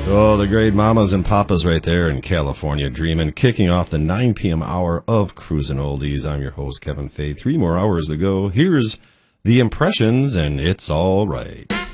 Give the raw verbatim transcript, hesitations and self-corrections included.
Oh, the great mamas and papas right there in California dreaming, kicking off the nine p.m. hour of Cruisin' Oldies. I'm your host, Kevin Fay. Three more hours to go. Here's The Impressions, and It's All Right.